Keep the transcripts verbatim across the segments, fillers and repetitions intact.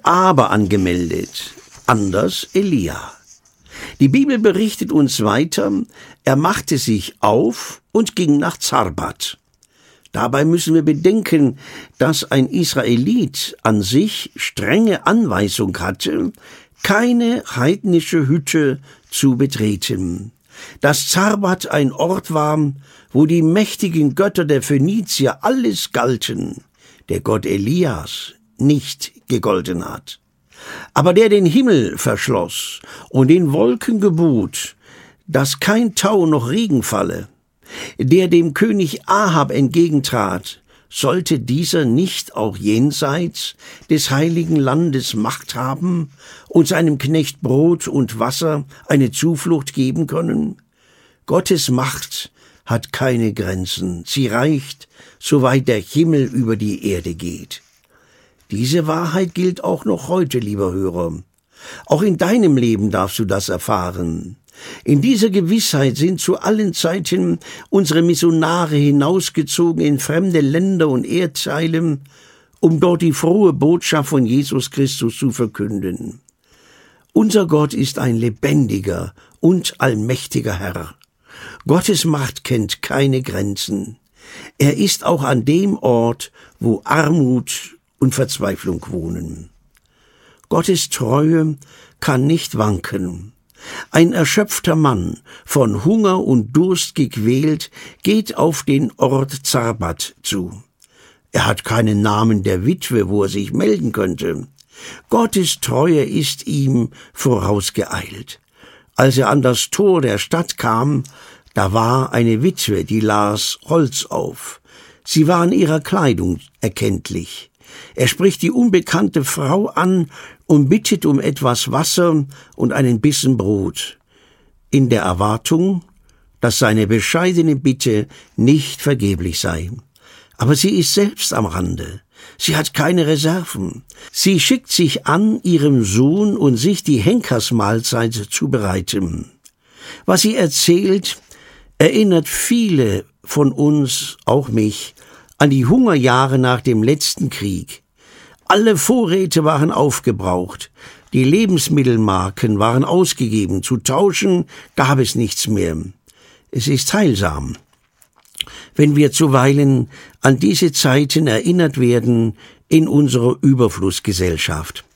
Aber angemeldet, anders Elia. Die Bibel berichtet uns weiter, er machte sich auf und ging nach Zarbat. Dabei müssen wir bedenken, dass ein Israelit an sich strenge Anweisung hatte, keine heidnische Hütte zu betreten. Dass Zarbat ein Ort war, wo die mächtigen Götter der Phönizier alles galten, der Gott Elias nicht gegolten hat. Aber der den Himmel verschloss und den Wolken gebot, dass kein Tau noch Regen falle, der dem König Ahab entgegentrat, sollte dieser nicht auch jenseits des heiligen Landes Macht haben und seinem Knecht Brot und Wasser eine Zuflucht geben können? Gottes Macht hat keine Grenzen, sie reicht, soweit der Himmel über die Erde geht. Diese Wahrheit gilt auch noch heute, lieber Hörer. Auch in deinem Leben darfst du das erfahren. In dieser Gewissheit sind zu allen Zeiten unsere Missionare hinausgezogen in fremde Länder und Erdteile, um dort die frohe Botschaft von Jesus Christus zu verkünden. Unser Gott ist ein lebendiger und allmächtiger Herr. Gottes Macht kennt keine Grenzen. Er ist auch an dem Ort, wo Armut und Verzweiflung wohnen. Gottes Treue kann nicht wanken. Ein erschöpfter Mann, von Hunger und Durst gequält, geht auf den Ort Zarbat zu. Er hat keinen Namen der Witwe, wo er sich melden könnte. Gottes Treue ist ihm vorausgeeilt. Als er an das Tor der Stadt kam, da war eine Witwe, die las Holz auf. Sie war an ihrer Kleidung erkenntlich. Er spricht die unbekannte Frau an und bittet um etwas Wasser und einen Bissen Brot, in der Erwartung, dass seine bescheidene Bitte nicht vergeblich sei. Aber sie ist selbst am Rande. Sie hat keine Reserven. Sie schickt sich an, ihrem Sohn und sich die Henkersmahlzeit zu bereiten. Was sie erzählt, erinnert viele von uns, auch mich, an die Hungerjahre nach dem letzten Krieg. Alle Vorräte waren aufgebraucht, die Lebensmittelmarken waren ausgegeben, zu tauschen gab es nichts mehr. Es ist heilsam, wenn wir zuweilen an diese Zeiten erinnert werden in unserer Überflussgesellschaft.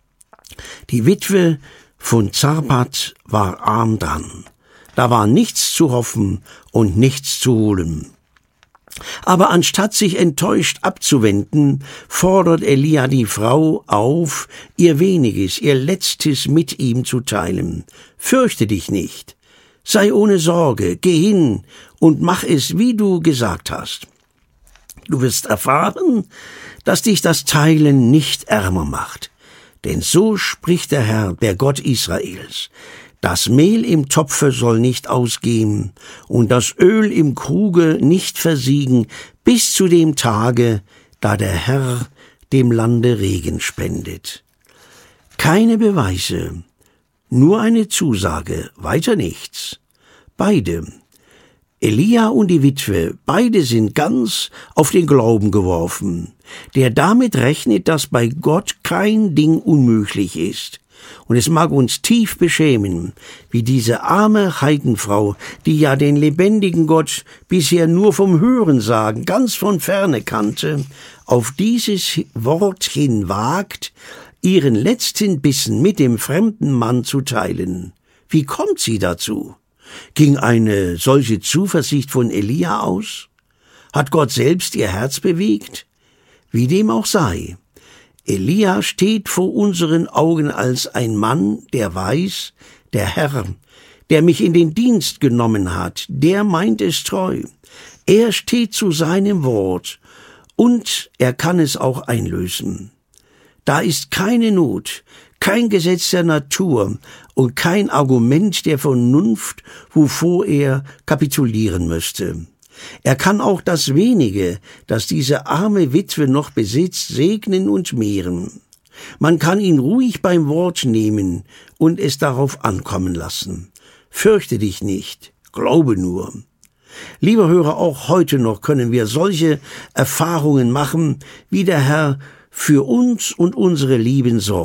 Die Witwe von Zarbat war arm dran. Da war nichts zu hoffen und nichts zu holen. Aber anstatt sich enttäuscht abzuwenden, fordert Elia die Frau auf, ihr Weniges, ihr Letztes mit ihm zu teilen. Fürchte dich nicht, sei ohne Sorge, geh hin und mach es, wie du gesagt hast. Du wirst erfahren, dass dich das Teilen nicht ärmer macht. Denn so spricht der Herr, der Gott Israels. Das Mehl im Topfe soll nicht ausgehen und das Öl im Kruge nicht versiegen, bis zu dem Tage, da der Herr dem Lande Regen spendet. Keine Beweise, nur eine Zusage, weiter nichts. Beide, Elia und die Witwe, beide sind ganz auf den Glauben geworfen, der damit rechnet, dass bei Gott kein Ding unmöglich ist. Und es mag uns tief beschämen, wie diese arme Heidenfrau, die ja den lebendigen Gott bisher nur vom Hörensagen ganz von ferne kannte, auf dieses Wort hin wagt, ihren letzten Bissen mit dem fremden Mann zu teilen. Wie kommt sie dazu? Ging eine solche Zuversicht von Elia aus? Hat Gott selbst ihr Herz bewegt? Wie dem auch sei. Elia steht vor unseren Augen als ein Mann, der weiß, der Herr, der mich in den Dienst genommen hat, der meint es treu. Er steht zu seinem Wort und er kann es auch einlösen. Da ist keine Not, kein Gesetz der Natur und kein Argument der Vernunft, wovor er kapitulieren müsste. Er kann auch das Wenige, das diese arme Witwe noch besitzt, segnen und mehren. Man kann ihn ruhig beim Wort nehmen und es darauf ankommen lassen. Fürchte dich nicht, glaube nur. Lieber Hörer, auch heute noch können wir solche Erfahrungen machen, wie der Herr für uns und unsere Lieben sorgt.